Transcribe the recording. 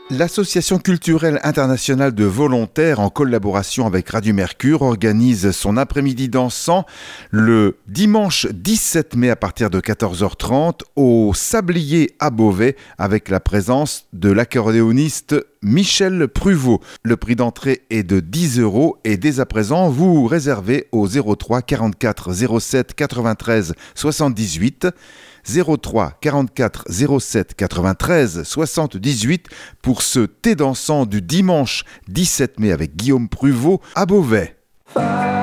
L'Association culturelle internationale de volontaires, en collaboration avec Radio Mercure, organise son après-midi dansant le dimanche 17 mai à partir de 14h30 au Sablier à Beauvais avec la présence de l'accordéoniste Michel Pruvot. Le prix d'entrée est de 10 € et dès à présent, vous réservez au 03 44 07 93 78 03 44 07 93 78 pour ce thé dansant du dimanche 17 mai avec Guillaume Pruvot à Beauvais.